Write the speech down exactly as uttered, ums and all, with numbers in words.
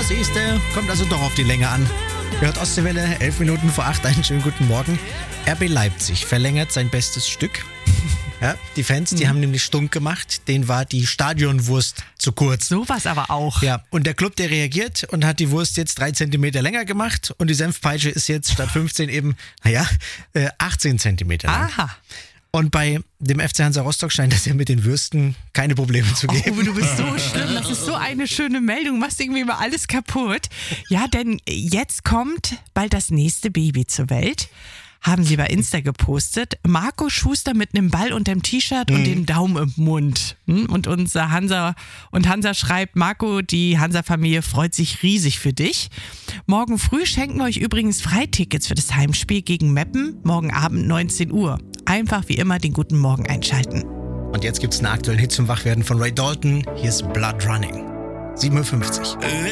siehste, kommt also doch auf die Länge an. Hört Ostseewelle, elf Minuten vor acht, einen schönen guten Morgen. R B Leipzig verlängert sein bestes Stück. Ja, die Fans, die mhm. haben nämlich stunk gemacht, denen war die Stadionwurst zu kurz. Sowas aber auch. Ja, und der Club, der reagiert und hat die Wurst jetzt drei Zentimeter länger gemacht und die Senfpeitsche ist jetzt statt fünfzehn eben, naja, äh, achtzehn Zentimeter lang. Aha. Und bei dem F C Hansa Rostock scheint es ja mit den Würsten keine Probleme zu geben. Oh, du bist so schlimm. Das ist so eine schöne Meldung. Du machst irgendwie immer alles kaputt. Ja, denn jetzt kommt bald das nächste Baby zur Welt. Haben sie bei Insta gepostet. Marco Schuster mit einem Ball unterm T-Shirt und mhm. den Daumen im Mund. Und unser Hansa und Hansa schreibt, Marco, die Hansa-Familie freut sich riesig für dich. Morgen früh schenken wir euch übrigens Freitickets für das Heimspiel gegen Meppen. Morgen Abend neunzehn Uhr. Einfach wie immer den guten Morgen einschalten. Und jetzt gibt's einen aktuellen Hit zum Wachwerden von Ray Dalton. Hier ist Blood Running. sieben Uhr fünfzig.